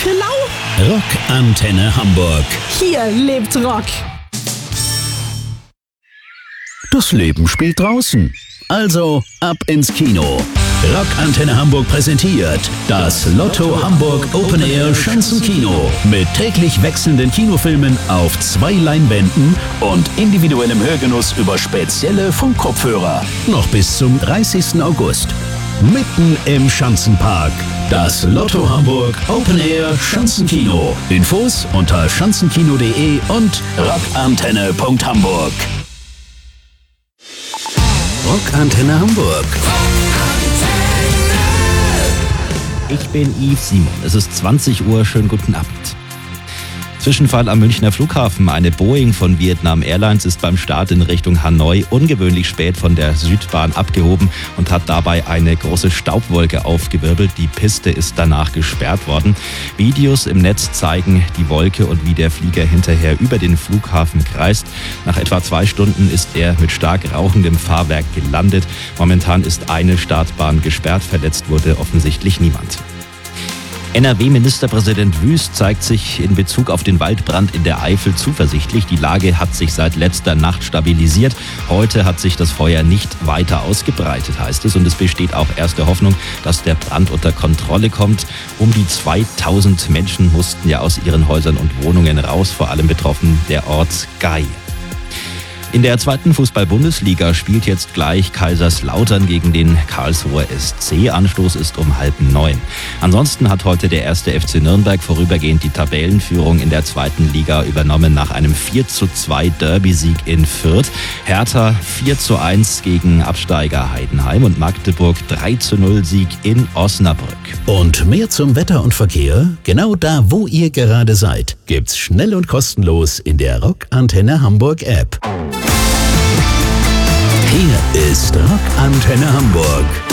Genau. Rockantenne Hamburg. Hier lebt Rock. Das Leben spielt draußen. Also ab ins Kino. Rockantenne Hamburg präsentiert das Lotto Hamburg Open Air Schanzenkino mit täglich wechselnden Kinofilmen auf 2 Leinwänden und individuellem Hörgenuss über spezielle Funkkopfhörer. Noch bis zum 30. August. Mitten im Schanzenpark. Das Lotto Hamburg Open Air Schanzenkino. Infos unter schanzenkino.de und rockantenne.hamburg. Rockantenne Hamburg. Ich bin Yves Simon. Es ist 20 Uhr. Schönen guten Abend. Zwischenfall am Münchner Flughafen. Eine Boeing von Vietnam Airlines ist beim Start in Richtung Hanoi ungewöhnlich spät von der Südbahn abgehoben und hat dabei eine große Staubwolke aufgewirbelt. Die Piste ist danach gesperrt worden. Videos im Netz zeigen die Wolke und wie der Flieger hinterher über den Flughafen kreist. Nach etwa 2 Stunden ist er mit stark rauchendem Fahrwerk gelandet. Momentan ist eine Startbahn gesperrt. Verletzt wurde offensichtlich niemand. NRW-Ministerpräsident Wüst zeigt sich in Bezug auf den Waldbrand in der Eifel zuversichtlich. Die Lage hat sich seit letzter Nacht stabilisiert. Heute hat sich das Feuer nicht weiter ausgebreitet, heißt es. Und es besteht auch erste Hoffnung, dass der Brand unter Kontrolle kommt. Um die 2000 Menschen mussten ja aus ihren Häusern und Wohnungen raus. Vor allem betroffen der Ort Gay. In der 2. Fußball-Bundesliga spielt jetzt gleich Kaiserslautern gegen den Karlsruher SC. Anstoß ist um 8:30. Ansonsten hat heute der 1. FC Nürnberg vorübergehend die Tabellenführung in der 2. Liga übernommen nach einem 4:2 Derby-Sieg in Fürth. Hertha 4:1 gegen Absteiger Heidenheim und Magdeburg 3:0 Sieg in Osnabrück. Und mehr zum Wetter und Verkehr, genau da, wo ihr gerade seid, gibt's schnell und kostenlos in der Rockantenne Hamburg App. Hier ist Rockantenne Hamburg.